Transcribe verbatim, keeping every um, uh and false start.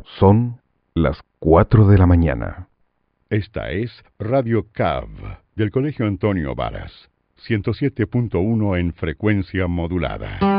Son las cuatro de la mañana. Esta es Radio C A V del Colegio Antonio Varas, ciento siete punto uno en frecuencia modulada.